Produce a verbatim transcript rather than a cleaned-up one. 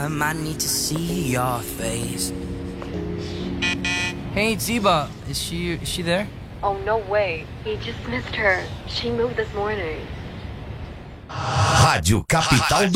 time I need to see your face. Hey, Ziba, is she is she there? Oh, no way. He just missed her. She moved this morning. Rádio Capital